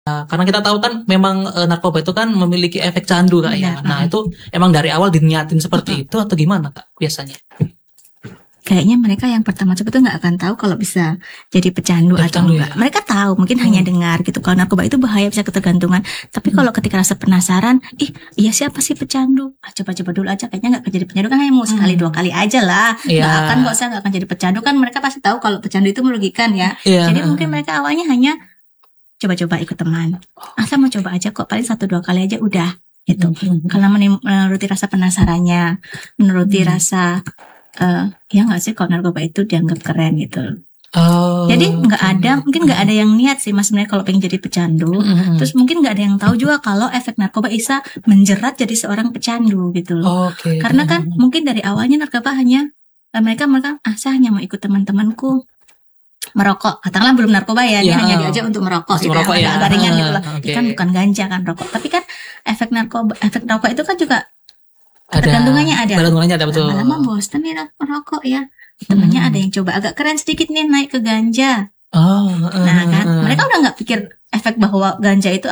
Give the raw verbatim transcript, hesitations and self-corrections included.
Karena kita tahu kan memang e, narkoba itu kan memiliki efek candu Kak ya. Nah, itu emang dari awal diniatin seperti itu atau gimana Kak biasanya? Kayaknya mereka yang pertama coba tuh nggak akan tahu kalau bisa jadi pecandu Jadi atau pecandu, enggak. ya? Mereka tahu, mungkin Hmm. hanya dengar gitu. Kalau narkoba itu bahaya, bisa ketergantungan. Tapi kalau ketika rasa penasaran, ih, iya siapa sih pecandu? Ah, coba-coba dulu aja. Kayaknya nggak akan jadi pecandu kan hanya mau sekali Hmm. dua kali aja lah. Iya. Nggak akan kok, saya nggak akan jadi pecandu kan. Mereka pasti tahu kalau pecandu itu merugikan ya. Iya. Jadi mungkin mereka awalnya hanya coba-coba ikut teman. Ah, saya mau coba aja kok, paling satu dua kali aja udah gitu. Hmm. Karena menim- menuruti rasa penasarannya, menuruti Hmm. rasa eh ya nggak sih kalau narkoba itu dianggap keren gitu. Oh, Jadi nggak oke. ada, mungkin nggak ada yang niat sih mas sebenarnya kalau pengen jadi pecandu. Hmm. Terus mungkin nggak ada yang tahu juga kalau efek narkoba bisa menjerat jadi seorang pecandu gitu loh. Oke. Karena kan mungkin dari awalnya narkoba hanya eh, mereka mereka ah saya hanya mau ikut teman-temanku merokok, katakanlah belum narkoba ya, dia Ya. hanya diajak untuk merokok, Untuk gitu merokok ya, ya. agak ringan gitu loh. Ah, Itu oke. kan bukan ganja kan rokok, tapi kan efek narkoba, efek rokok itu kan juga Ada. ketergantungannya ada. Ketergantungannya ada betul. Lama-lama bosan nih merokok ya. Temennya Hmm. ada yang coba agak keren sedikit nih naik ke ganja. Oh, Nah kan, uh, uh. mereka udah nggak pikir efek bahwa ganja itu